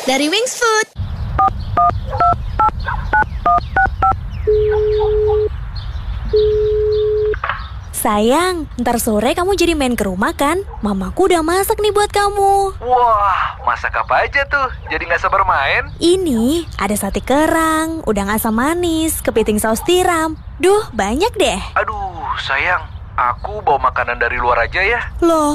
dari Wings Food. Sayang, ntar sore kamu jadi main ke rumah kan? Mamaku udah masak nih buat kamu. Wah, masak apa aja tuh? Jadi gak sabar main? Ini ada sate kerang, udang asam manis, kepiting saus tiram. Duh, banyak deh. Aduh, sayang, aku bawa makanan dari luar aja ya. Loh,